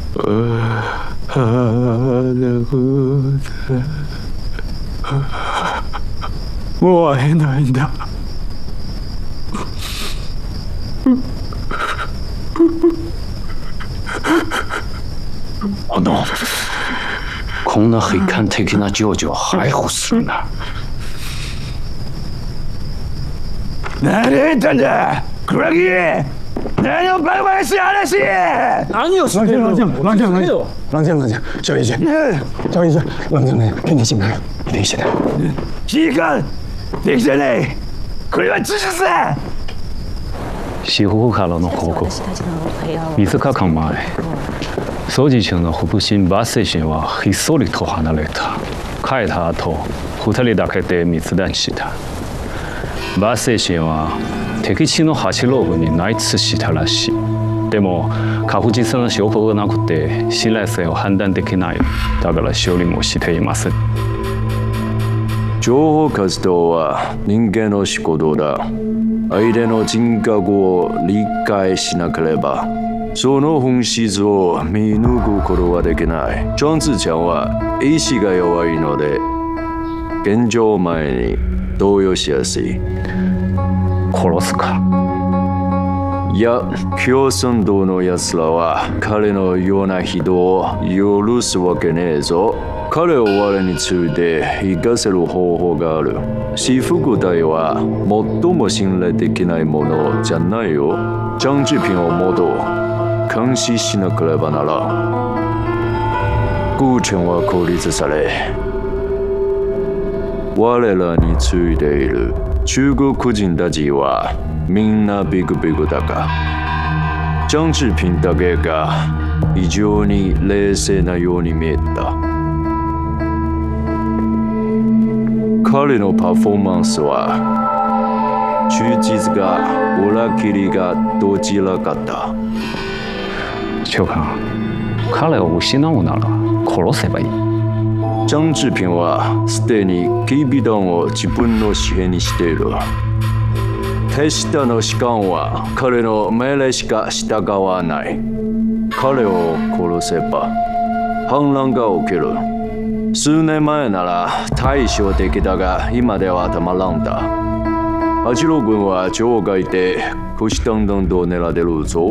もう会えないんだ。 こんな悲観的な情緒を配布するな。 何言ったんだ、黒木！何をバカバカしい話！ 何をしてるの？冷静，小爷姐，小爷姐，冷静点，给你信任，一定信任。 指揮官，できてない。これは事実だ。 西湖卡罗的火锅，水かかん前。掃除中の腹心バス人はひっそりと離れた。帰った後、二人だけで密談した。バス人は敵地の橋ローブに内通したらしい。でも確実な証拠がなくて信頼性を判断できない。だから処理もしていません。 情報活動は人間の仕事だ。相手の人格を理解しなければ、その本質を見抜くことはできない。庄子ちゃんは意志が弱いので、現状前に動揺しやすい。 殺すか？ いや、共産党の奴らは彼のような人を許すわけねえぞ。彼を我について生かせる方法がある。私服隊は最も信頼できないものじゃないよ。張志平をもっと監視しなければならん。工程は効率され、我らについている中国人たちはみんなビクビクだが、張志平だけが非常に冷静なように見えた。彼のパフォーマンスは忠実が裏切りがどちらかった。 長官、彼を失うなら殺せばいい。 張志平はすでに警備団を自分の支配にしている。手下の士官は彼の命令しか従わない。彼を殺せば反乱が起きる。数年前なら対照的だが、今ではたまらんだ。八郎軍は城外で虎視眈々と狙ってるぞ。